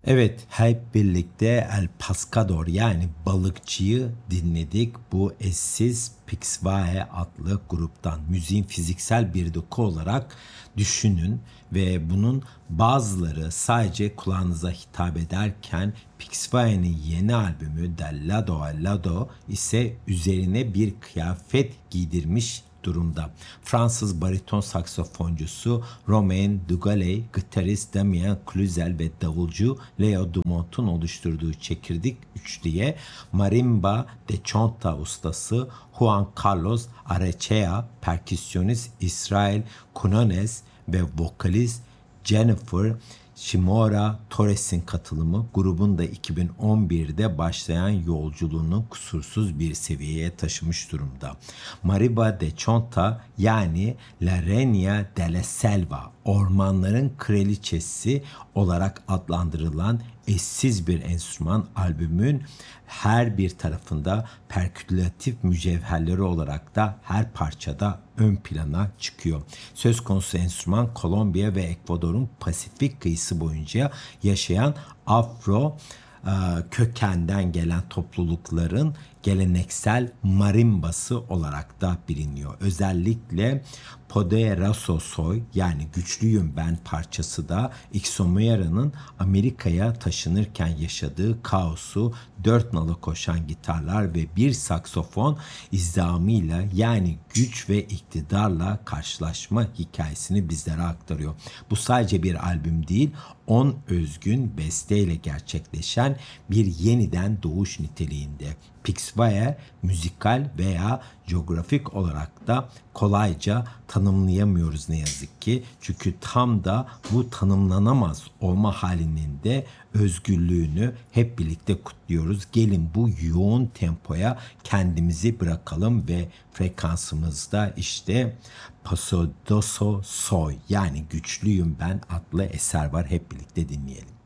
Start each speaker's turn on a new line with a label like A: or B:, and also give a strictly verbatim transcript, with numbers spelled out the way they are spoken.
A: Evet, hep birlikte El Pescador yani balıkçıyı dinledik. Bu eşsiz Pixvae adlı gruptan müziğin fiziksel bir doku olarak düşünün ve bunun bazıları sadece kulağınıza hitap ederken Pixvae'nin yeni albümü Del Lado al Lado ise üzerine bir kıyafet giydirmiş durumda. Fransız bariton saksafoncusu Romain Dugalay, gitarist Damien Cluzel ve davulcu Leo Dumont'un oluşturduğu çekirdek üçlüye marimba de chonta ustası Juan Carlos Arrechea, perküsyonist İsrail Kunones ve vokalist Jennifer Shimura Torres'in katılımı grubun da iki bin on birde başlayan yolculuğunu kusursuz bir seviyeye taşımış durumda. Mariba de Chonta yani La Reina de la Selva, ormanların kraliçesi olarak adlandırılan eşsiz bir enstrüman albümün her bir tarafında perkülatif mücevherleri olarak da her parçada ön plana çıkıyor. Söz konusu enstrüman Kolombiya ve Ekvador'un Pasifik kıyısı boyunca yaşayan Afro e, kökenden gelen toplulukların geleneksel marimbası olarak da biliniyor. Özellikle Poderoso Soy yani Güçlüyüm Ben parçası da Ixomera'nın Amerika'ya taşınırken yaşadığı kaosu, dört nala koşan gitarlar ve bir saksofon izdamıyla yani güç ve iktidarla karşılaşma hikayesini bizlere aktarıyor. Bu sadece bir albüm değil, on özgün besteyle gerçekleşen bir yeniden doğuş niteliğinde. Pixvae müzikal veya coğrafik olarak da kolayca tanımlayamıyoruz ne yazık ki. Çünkü tam da bu tanımlanamaz olma halinin de özgürlüğünü hep birlikte kutluyoruz. Gelin bu yoğun tempoya kendimizi bırakalım ve frekansımızda işte Paso Doso Soy yani Güçlüyüm Ben adlı eser var. Hep birlikte dinleyelim.